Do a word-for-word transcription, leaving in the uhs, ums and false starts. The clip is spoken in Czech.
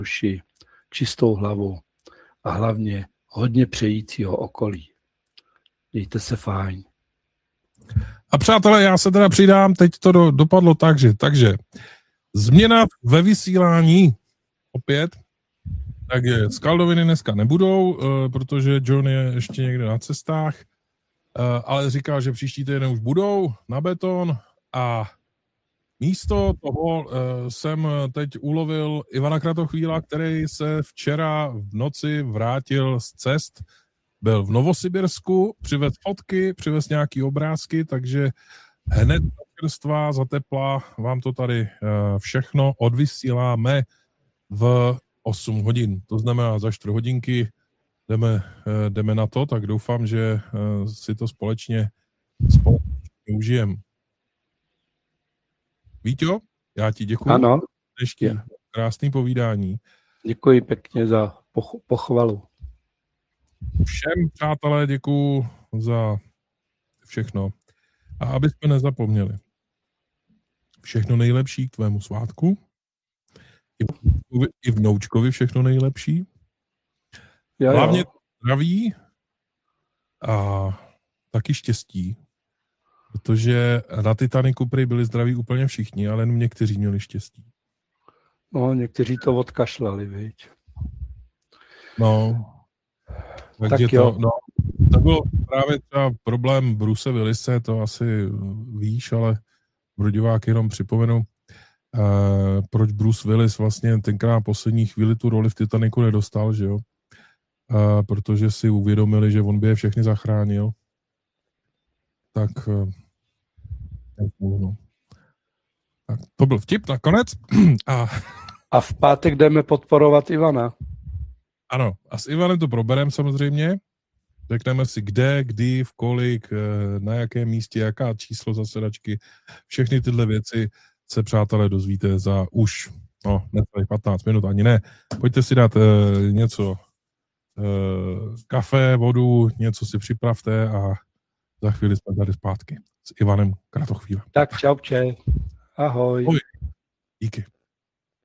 duši, čistou hlavu a hlavně hodně přejícího okolí. Mějte se fajn. A přátelé, já se teda přidám, teď to do, dopadlo tak, že takže změna ve vysílání opět, takže skaldoviny dneska nebudou, protože John je ještě někde na cestách, ale říkal, že příští týden už budou na beton a místo toho jsem teď ulovil Ivana Kratochvíla, který se včera v noci vrátil z cest, byl v Novosibirsku, přivez fotky, přivez nějaký obrázky, takže hned za čerstvá, za tepla vám to tady všechno odvysíláme v osm hodin. To znamená za čtyři hodinky jdeme, jdeme na to, tak doufám, že si to společně, společně užijeme. Víťo, já ti děkuji. Ano. Dnešní krásný povídání. Děkuji pěkně za poch- pochvalu. Všem, přátelé, děkuji za všechno. A aby jsme nezapomněli, všechno nejlepší k tvému svátku. I vnoučkovi všechno nejlepší. Jo, Hlavně jo. zdraví a taky štěstí. Protože na Titaniku prý byli zdraví úplně všichni, ale jenom někteří měli štěstí. No, někteří to odkašlali, viď. No, takže tak jo. to, no, to byl právě třeba problém Bruce Willise, to asi víš, ale pro diváky jenom připomenu, Uh, proč Bruce Willis vlastně tenkrát na poslední chvíli tu roli v Titaniku nedostal, že jo? Uh, protože si uvědomili, že on by je všechny zachránil. Tak, uh, no. tak to byl vtip nakonec. A, a v pátek jdeme podporovat Ivana. Ano, a s Ivanem to probereme samozřejmě. Řekneme si kde, kdy, v kolik, na jakém místě, jaká číslo zasedačky, všechny tyhle věci se, přátelé, dozvíte za už, no, necelých patnáct minut, ani ne. Pojďte si dát e, něco, e, kafe, vodu, něco si připravte a za chvíli jsme tady zpátky s Ivanem Kratochvílem. Tak čau, čau. Ahoj. Ahoj. Díky.